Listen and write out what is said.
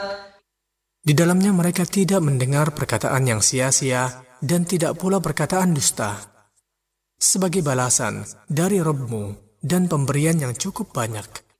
Di dalamnya mereka tidak mendengar perkataan yang sia-sia dan tidak pula perkataan dusta. Sebagai balasan dari Rabb-Mu dan pemberian yang cukup banyak.